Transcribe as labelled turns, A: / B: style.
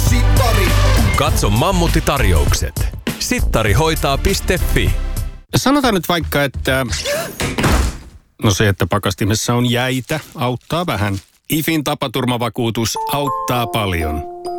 A: Sittari.
B: Katso Mammutti-tarjoukset. Sittarihoitaa.fi.
C: Sanotaan nyt vaikka, että se, että pakastimessa on jäitä, auttaa vähän. IFin tapaturmavakuutus auttaa paljon.